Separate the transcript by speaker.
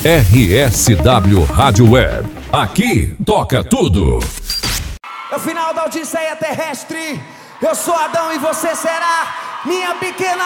Speaker 1: RSW Rádio Web. Aqui toca tudo.
Speaker 2: É o final da Odisseia terrestre. Eu sou Adão e você será minha pequena